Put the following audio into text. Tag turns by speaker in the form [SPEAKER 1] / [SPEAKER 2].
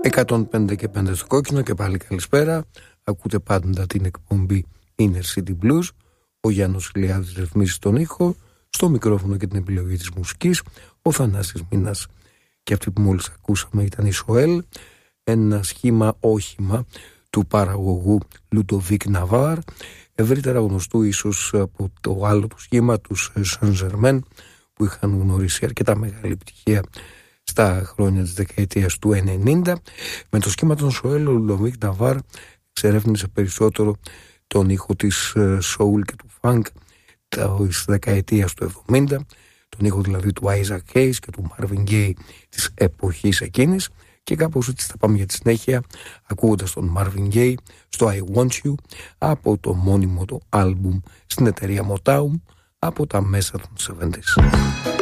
[SPEAKER 1] 105 και 5 στο κόκκινο και πάλι καλησπέρα. Ακούτε πάντα την εκπομπή Inner City Blues. Ο Γιάννος Ηλιάδης ρυθμίζει τον ήχο, στο μικρόφωνο και την επιλογή της μουσικής ο Θανάσης Μίνας. Και αυτή που μόλις ακούσαμε ήταν η Σοέλ, ένα σχήμα όχημα του παραγωγού Λουντοβίκ Ναβάρ, ευρύτερα γνωστού ίσως από το άλλο του σχήμα τους Saint-Germain, που είχαν γνωρίσει αρκετά μεγάλη επιτυχία στα χρόνια της δεκαετίας του 90. Με το σχήμα των Σοέλ, ο Λουντοβίκ Ναβάρ εξερεύνησε περισσότερο τον ήχο της soul και του funk της δεκαετίας του 70, τον ήχο δηλαδή του Isaac Hayes και του Marvin Gaye της εποχής εκείνης, και κάπως έτσι θα πάμε για τη συνέχεια ακούγοντας τον Marvin Gaye στο I Want You από το μόνιμο του άλμπουμ στην εταιρεία Motown από τα μέσα των 70's.